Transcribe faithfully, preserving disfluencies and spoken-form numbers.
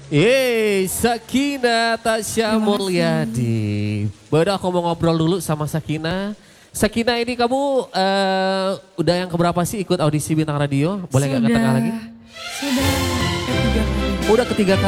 Yeay, Sakina Tasya Mulyadi. Baru aku mau ngobrol dulu sama Sakina. Sakina ini kamu uh, udah yang keberapa sih ikut audisi Bintang Radio? Boleh nggak ke tengah lagi? Sudah ketiga kali. Udah ketiga kali.